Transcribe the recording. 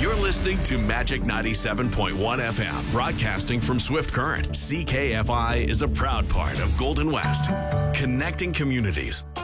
You're listening to Magic 97.1 FM, broadcasting from Swift Current. CKFI is a proud part of Golden West, connecting communities.